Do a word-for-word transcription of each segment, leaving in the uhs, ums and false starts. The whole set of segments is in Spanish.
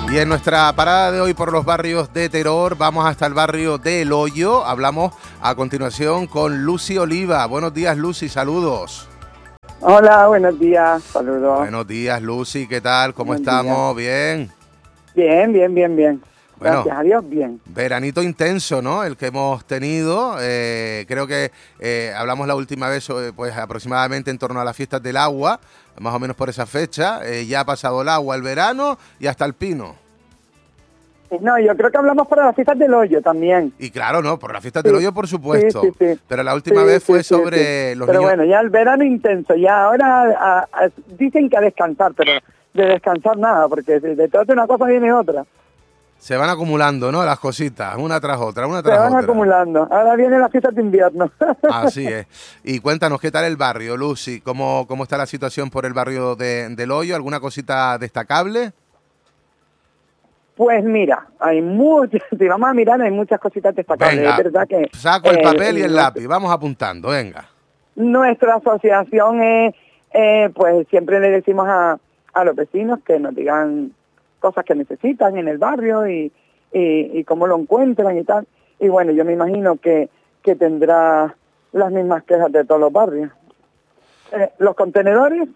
Y en nuestra parada de hoy por los barrios de Teror, vamos hasta el barrio de El Hoyo. Hablamos a continuación con Lucy Oliva. Buenos días, Lucy, saludos. Hola, buenos días, saludos. Buenos días, Lucy, ¿qué tal? ¿Cómo Buen estamos? día. ¿Bien? Bien, bien, bien, bien. Bueno, gracias a Dios, bien. Veranito intenso, ¿no? El que hemos tenido. Eh, creo que eh, hablamos la última vez, eh, pues aproximadamente en torno a las fiestas del agua, más o menos por esa fecha. Eh, ya ha pasado el agua, el verano y hasta el pino. No, yo creo que hablamos para las fiestas del Hoyo también. Y claro, no, por las fiestas Sí, del Hoyo, por supuesto. Sí, sí, sí. Pero la última Sí, vez fue sí, sí, sobre sí. los Pero niños. bueno, ya el verano intenso, ya ahora a, a, dicen que a descansar, pero de descansar nada, porque de, de toda una cosa viene otra. Se van acumulando, ¿no? Las cositas, una tras otra, una Se tras van otra. acumulando. Ahora vienen las fiestas de invierno. Así es. Y cuéntanos, ¿qué tal el barrio, Lucy? ¿Cómo, cómo está la situación por el barrio de, del Hoyo? ¿Alguna cosita destacable? Pues mira, hay muchas, si vamos a mirar, hay muchas cositas destacables. Venga, es verdad que saco el eh, papel y el nuestro- lápiz, vamos apuntando, venga. Nuestra asociación, es, eh, pues siempre le decimos a, a los vecinos que nos digan cosas que necesitan en el barrio y, y, y cómo lo encuentran y tal. Y bueno, yo me imagino que, que tendrá las mismas quejas de todos los barrios. Eh, los contenedores,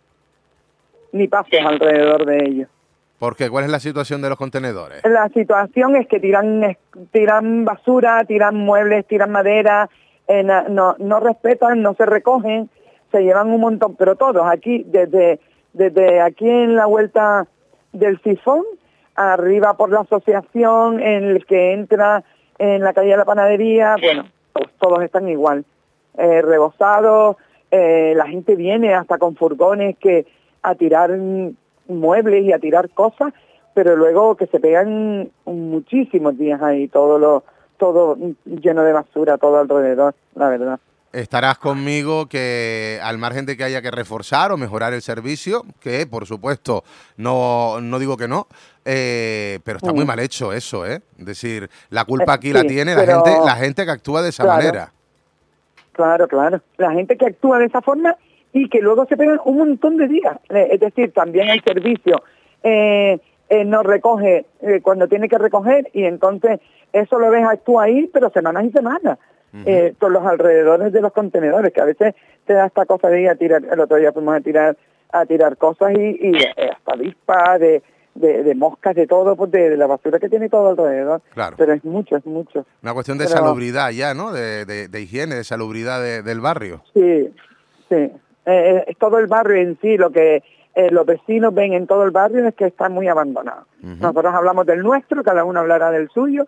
ni pases alrededor de ellos. ¿Por qué? ¿Cuál es la situación de los contenedores? La situación es que tiran es- tiran basura, tiran muebles, tiran madera, eh, na- no, no respetan, no se recogen, se llevan un montón, pero todos aquí, desde, desde aquí en la vuelta del Sifón, arriba por la asociación, en el que entra en la calle de la panadería, bueno, pues todos están igual, eh, rebosados, eh, la gente viene hasta con furgones que a tirar mm, muebles y a tirar cosas, pero luego que se pegan muchísimos días ahí, todo lo, todo lleno de basura, todo alrededor, la verdad. Estarás conmigo que al margen de que haya que reforzar o mejorar el servicio, que por supuesto no, no digo que no, eh, pero está muy Mm. mal hecho eso, ¿eh? Es decir, la culpa aquí Eh, la sí, tiene la pero- gente, la gente que actúa de esa Claro. manera. Claro, claro. La gente que actúa de esa forma y que luego se pegan un montón de días. Eh, es decir, también hay servicio. Eh, eh, no recoge eh, cuando tiene que recoger y entonces eso lo ves actúa ahí, pero semanas y semanas. eh, con los alrededores de los contenedores, que a veces te da esta cosa de ir a tirar, el otro día fuimos a tirar a tirar cosas y, y eh, hasta avispas, de, de, de moscas, de todo, pues de, de la basura que tiene todo alrededor. Claro. Pero es mucho, es mucho. Una cuestión de Pero- salubridad ya, ¿no? De, de, de higiene, de salubridad de- del barrio. Sí, sí. Eh, eh, es todo el barrio en sí, lo que eh, los vecinos ven en todo el barrio es que está muy abandonado. Ujú. Nosotros hablamos del nuestro, cada uno hablará del suyo,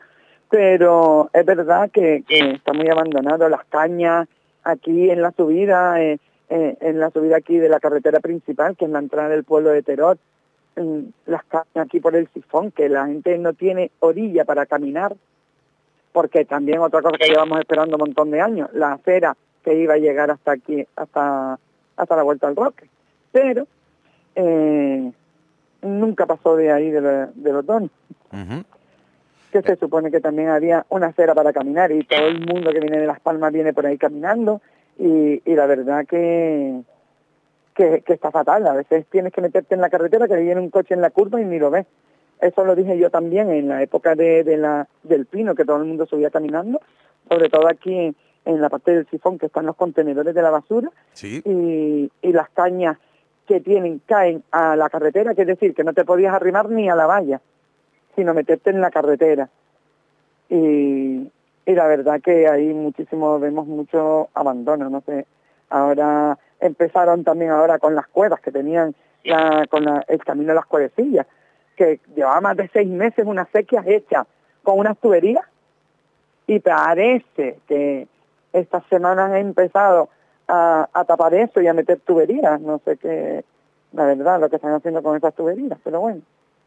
pero es verdad que, que está muy abandonado. Las cañas aquí en la subida, eh, eh, en la subida aquí de la carretera principal, que es la entrada del pueblo de Teror, mm, las cañas aquí por el Sifón, que la gente no tiene orilla para caminar, porque también otra cosa que llevamos esperando un montón de años, la acera que iba a llegar hasta aquí, hasta hasta la Vuelta al Roque, pero eh, nunca pasó de ahí de, la- del otoño, Ujú. que se supone que también había una acera para caminar y todo el mundo que viene de Las Palmas viene por ahí caminando y, y la verdad que, que que está fatal. A veces tienes que meterte en la carretera, que viene un coche en la curva y ni lo ves. Eso lo dije yo también en la época de, de la del Pino, que todo el mundo subía caminando, sobre todo aquí en, en la parte del Sifón, que están los contenedores de la basura, Sí. y, y las cañas que tienen caen a la carretera, que es decir, que no te podías arrimar ni a la valla, sino meterte en la carretera. Y, y la verdad que ahí muchísimo, vemos mucho abandono, no sé. Ahora empezaron también ahora con las cuevas que tenían la, con la, el camino de las cuevecillas, que llevaba más de seis meses unas sequías hechas con unas tuberías y parece que estas semanas han empezado a, a tapar eso y a meter tuberías. No sé qué, la verdad, lo que están haciendo con esas tuberías, pero bueno.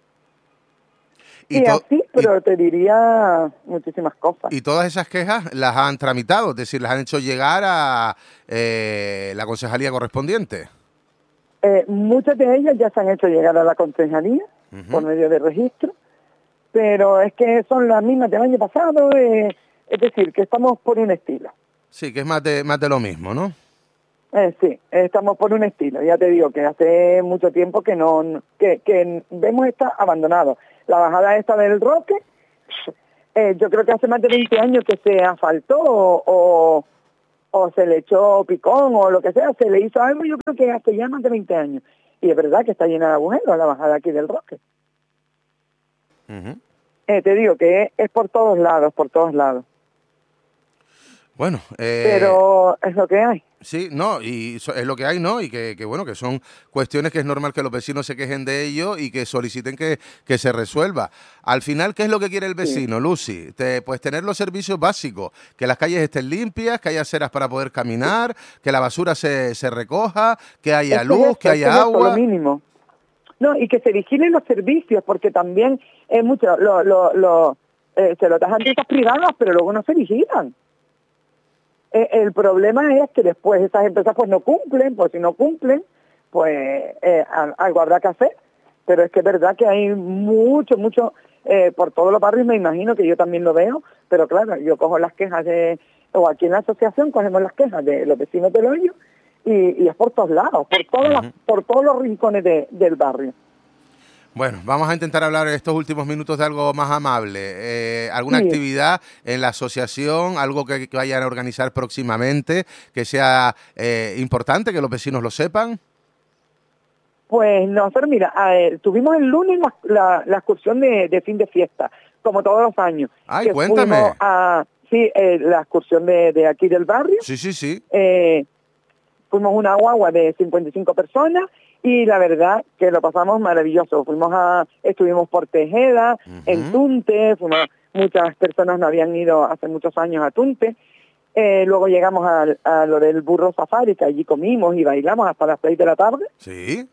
Y, to- así, pero te diría muchísimas cosas. y todas esas quejas las han tramitado, es decir, las han hecho llegar a eh, la concejalía correspondiente. Eh, muchas de ellas ya se han hecho llegar a la concejalía Ujú. por medio de registro, pero es que son las mismas del año pasado, eh, es decir, que estamos por un estilo. Sí, que es más de, más de lo mismo, ¿no? Eh, sí, estamos por un estilo. Ya te digo que hace mucho tiempo que no, que, que vemos está abandonado. la bajada esta del Roque, eh, yo creo que hace más de veinte años que se asfaltó o, o, o se le echó picón o lo que sea, se le hizo algo, yo creo que hace ya más de veinte años. Y es verdad que está llena de agujeros la bajada aquí del Roque. Uh-huh. Eh, te digo que es, es por todos lados, por todos lados. Bueno, eh, pero es lo que hay. Sí, no, y so, es lo que hay, ¿no? Y que, que, bueno, que son cuestiones que es normal que los vecinos se quejen de ello y que soliciten que, que se resuelva. Al final, ¿qué es lo que quiere el vecino, sí. Lucy? Te, pues tener los servicios básicos, que las calles estén limpias, que haya aceras para poder caminar, que la basura se, se recoja, que haya es luz, que, eso, que haya es agua. Eso, lo mínimo. No, y que se vigilen los servicios, porque también es mucho, lo, lo, lo, eh, se lo dejan empresas privadas, pero luego no se vigilan. Eh, el problema es que después esas empresas pues no cumplen, pues si no cumplen, pues eh, algo habrá que hacer. Pero es que es verdad que hay mucho, mucho, eh, por todos los barrios me imagino que yo también lo veo, pero claro, yo cojo las quejas de, o aquí en la asociación cogemos las quejas de los vecinos del Hoyo, y, y es por todos lados, por todas las, por todos los rincones de, del barrio. Bueno, vamos a intentar hablar en estos últimos minutos de algo más amable. Eh, ¿Alguna sí. actividad en la asociación, algo que, que vayan a organizar próximamente, que sea eh, importante, que los vecinos lo sepan? Pues nosotros, mira, eh, tuvimos el lunes la, la, la excursión de, de fin de fiesta, como todos los años. Ay, cuéntame. A, sí, eh, la excursión de, de aquí del barrio. Sí, sí, sí. Eh, fuimos una guagua de cincuenta y cinco personas y la verdad que lo pasamos maravilloso. Fuimos a, estuvimos por Tejeda, uh-huh. en Tunte, fuimos, muchas personas no habían ido hace muchos años a Tunte. Eh, luego llegamos a, a lo del burro safari, que allí comimos y bailamos hasta las seis de la tarde. Sí.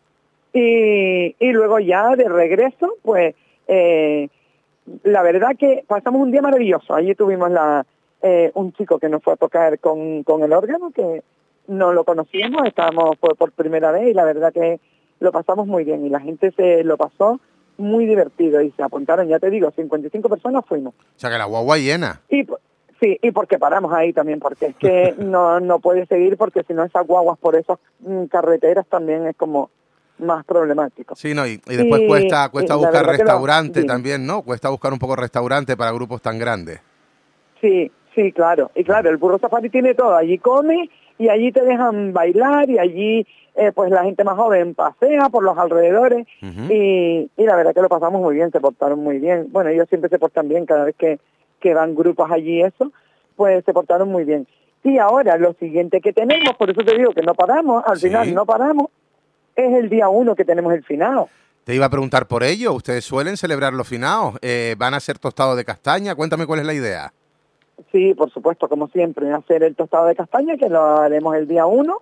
Y, y luego ya de regreso, pues, eh, la verdad que pasamos un día maravilloso. Allí tuvimos la, eh, un chico que nos fue a tocar con, con el órgano, que no lo conocíamos, estábamos por, por primera vez y la verdad que lo pasamos muy bien y la gente se lo pasó muy divertido y se apuntaron, ya te digo, cincuenta y cinco personas fuimos. O sea que la guagua llena. Y sí, y porque paramos ahí también, porque es que no, no puede seguir porque si no esas guaguas por esas mm, carreteras también es como más problemático. Sí, no, y, y después y, cuesta cuesta buscar restaurante lo, también, ¿no? Cuesta buscar un poco restaurante para grupos tan grandes. Sí, sí, claro. Y claro, el burro safari tiene todo. Allí come y allí te dejan bailar y allí eh, pues la gente más joven pasea por los alrededores uh-huh. y, y la verdad que lo pasamos muy bien, se portaron muy bien. Bueno, ellos siempre se portan bien cada vez que, que van grupos allí eso, pues se portaron muy bien. Y ahora lo siguiente que tenemos, por eso te digo que no paramos, al sí. final no paramos, es el día uno que tenemos el finado. Te iba a preguntar por ello, ustedes suelen celebrar los finados, eh, ¿van a hacer tostado de castaña? Cuéntame cuál es la idea. Sí, por supuesto, como siempre, hacer el tostado de castaña, que lo haremos el día uno,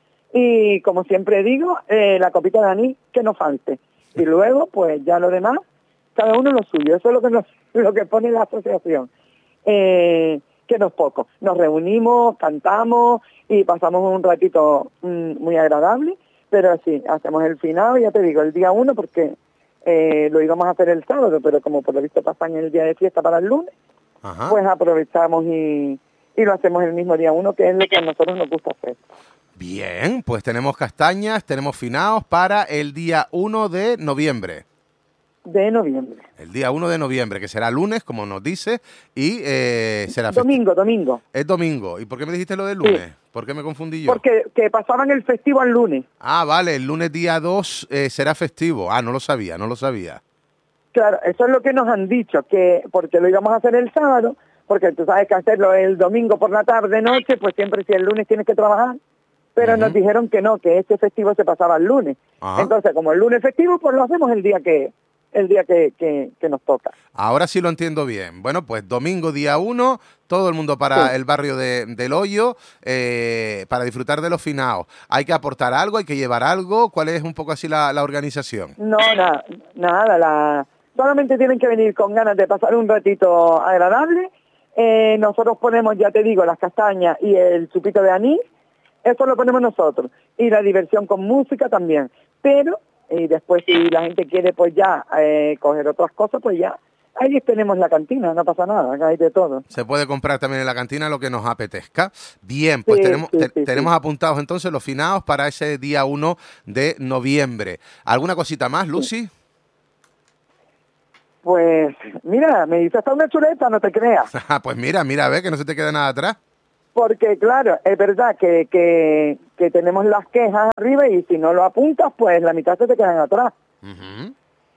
y como siempre digo, eh, la copita de anís, que no falte. Y luego, pues ya lo demás, cada uno lo suyo, eso es lo que, nos, lo que pone la asociación, eh, que no es poco. Nos reunimos, cantamos y pasamos un ratito mm, muy agradable, pero sí, hacemos el finado, ya te digo, el día uno, porque eh, lo íbamos a hacer el sábado, pero como por lo visto pasan el día de fiesta para el lunes, Ajá. pues aprovechamos y, y lo hacemos el mismo día uno, que es lo que a nosotros nos gusta hacer. Bien, pues tenemos castañas, tenemos finados para el día uno de noviembre. De noviembre. El día uno de noviembre, que será lunes, como nos dice, y eh, será... Domingo, domingo. Es domingo. ¿Y por qué me dijiste lo del lunes? Sí. ¿Por qué me confundí yo? Porque que pasaban el festivo al lunes. Ah, vale, el lunes día dos eh, será festivo. Ah, no lo sabía, no lo sabía. Claro, eso es lo que nos han dicho, que porque lo íbamos a hacer el sábado, porque tú sabes que hacerlo el domingo por la tarde, noche, pues siempre si el lunes tienes que trabajar, pero uh-huh. nos dijeron que no, que ese festivo se pasaba el lunes. Uh-huh. Entonces, como el lunes festivo, pues lo hacemos el día que el día que, que, que nos toca. Ahora sí lo entiendo bien. Bueno, pues domingo día uno, todo el mundo para sí. el barrio de, del Hoyo, eh, para disfrutar de los finados. ¿Hay que aportar algo? ¿Hay que llevar algo? ¿Cuál es un poco así la, la organización? No, nada, nada, la... solamente tienen que venir con ganas de pasar un ratito agradable. Eh, nosotros ponemos, ya te digo, las castañas y el chupito de anís, eso lo ponemos nosotros. Y la diversión con música también. Pero, y después si la gente quiere pues ya eh, coger otras cosas, pues ya, ahí tenemos la cantina, no pasa nada, acá hay de todo. Se puede comprar también en la cantina lo que nos apetezca. Bien, pues sí, tenemos, sí, te, sí, tenemos sí. apuntados entonces los finados para ese día uno de noviembre. ¿Alguna cosita más, Lucy? Sí. Pues mira, me hice hasta una chuleta, no te creas. Pues mira, mira, ve que no se te queda nada atrás. Porque claro, es verdad que, que, que tenemos las quejas arriba y si no lo apuntas, pues la mitad se te quedan atrás. Uh-huh.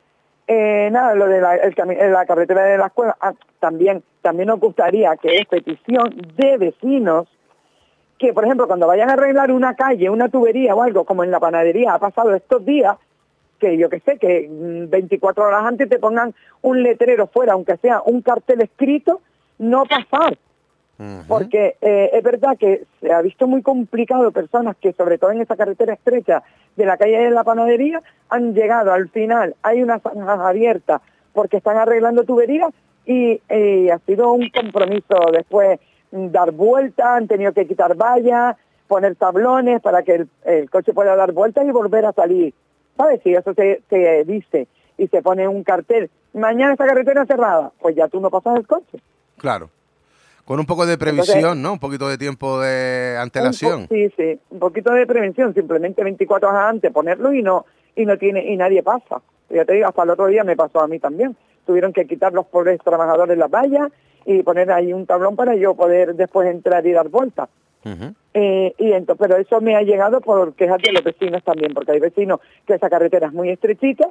Eh, nada, lo de la, el cami- la carretera de la escuela, ah, también, también nos gustaría que es petición de vecinos que, por ejemplo, cuando vayan a arreglar una calle, una tubería o algo, como en la panadería ha pasado estos días, que yo que sé, que veinticuatro horas antes te pongan un letrero fuera, aunque sea un cartel escrito, no pasar. Uh-huh. Porque eh, es verdad que se ha visto muy complicado personas que, sobre todo en esa carretera estrecha de la calle de la panadería, han llegado al final, hay unas zanjas abiertas porque están arreglando tuberías y eh, ha sido un compromiso después dar vueltas, han tenido que quitar vallas, poner tablones para que el, el coche pueda dar vueltas y volver a salir. ¿Sabes? Si eso se, se dice y se pone un cartel, mañana esta carretera cerrada, pues ya tú no pasas el coche. Claro. Con un poco de previsión, entonces, ¿no? Un poquito de tiempo de antelación. Sí, sí, un poquito de prevención, simplemente veinticuatro horas antes ponerlo y no y no tiene y nadie pasa. Ya te digo, hasta el otro día me pasó a mí también. Tuvieron que quitar los pobres trabajadores las vallas y poner ahí un tablón para yo poder después entrar y dar vueltas. Uh-huh. Eh, y entonces, pero eso me ha llegado por quejas de los vecinos también, porque hay vecinos que esa carretera es muy estrechita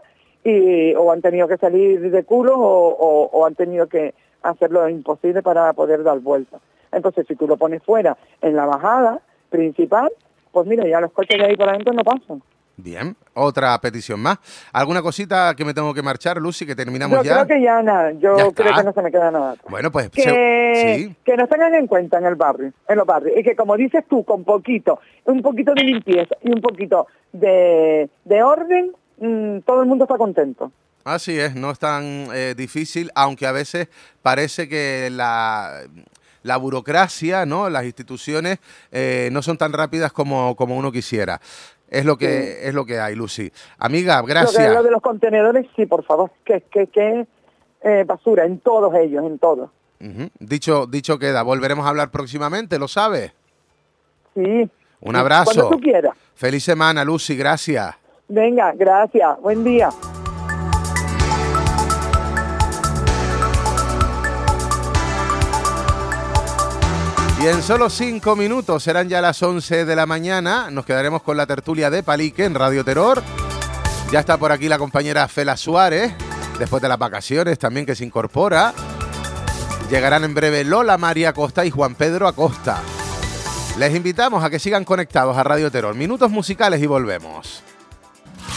y o han tenido que salir de culo o, o, o han tenido que hacer lo imposible para poder dar vueltas. Entonces, si tú lo pones fuera en la bajada principal, pues mira, ya los coches de ahí para adentro no pasan. Bien, otra petición más. ¿Alguna cosita que me tengo que marchar, Lucy, que terminamos yo ya? Yo creo que ya nada, yo creo que no se me queda nada. Bueno, pues... Que, se... sí. que nos tengan en cuenta en el barrio, en los barrios, y que como dices tú, con poquito, un poquito de limpieza y un poquito de, de orden, mmm, todo el mundo está contento. Así es, no es tan eh, difícil, aunque a veces parece que la... la burocracia, ¿no? Las instituciones eh, no son tan rápidas como, como uno quisiera. Es lo que sí. es lo que hay, Lucy. Amiga, gracias. Lo, que, lo de los contenedores, sí, por favor. Que que, que eh, basura, en todos ellos, en todos. Uh-huh. Dicho, dicho queda. Volveremos a hablar próximamente, ¿lo sabes? Sí. Un abrazo. Cuando tú quieras. Feliz semana, Lucy, gracias. Venga, gracias. Buen día. Y en solo cinco minutos, serán ya las once de la mañana, nos quedaremos con la tertulia de Palique en Radio Terror. Ya está por aquí la compañera Fela Suárez, después de las vacaciones también que se incorpora. Llegarán en breve Lola María Acosta y Juan Pedro Acosta. Les invitamos a que sigan conectados a Radio Terror. Minutos musicales y volvemos.